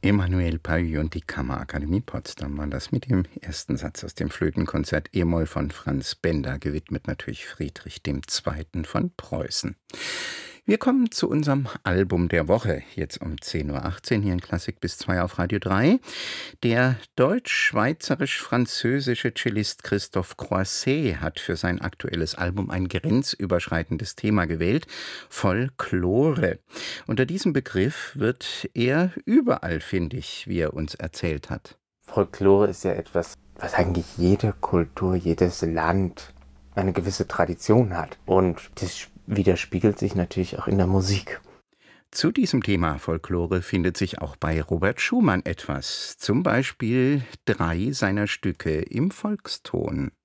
Emanuel Paillaud und die Kammerakademie Potsdam waren das mit dem ersten Satz aus dem Flötenkonzert E-Moll von Franz Benda, gewidmet natürlich Friedrich II. Von Preußen. Wir kommen zu unserem Album der Woche, jetzt um 10:18 Uhr hier in Klassik bis 2 auf Radio 3. Der deutsch-schweizerisch-französische Cellist Christophe Croisset hat für sein aktuelles Album ein grenzüberschreitendes Thema gewählt: Folklore. Unter diesem Begriff wird er überall findig, wie er uns erzählt hat. Folklore ist ja etwas, was eigentlich jede Kultur, jedes Land eine gewisse Tradition hat. Und das widerspiegelt sich natürlich auch in der Musik. Zu diesem Thema Folklore findet sich auch bei Robert Schumann etwas, zum Beispiel 3 seiner Stücke im Volkston.